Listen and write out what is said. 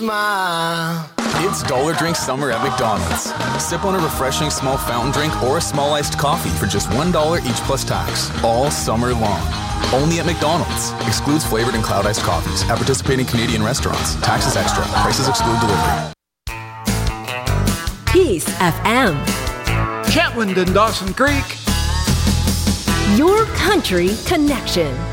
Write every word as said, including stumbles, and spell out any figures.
It's Dollar Drink Summer at McDonald's. Sip on a refreshing small fountain drink or a small iced coffee for just one dollar each plus tax, all summer long. Only at McDonald's. Excludes flavored and cloud iced coffees at participating Canadian restaurants. Taxes extra. Prices exclude delivery. Peace F M. Chetwynd and Dawson Creek. Your country connection.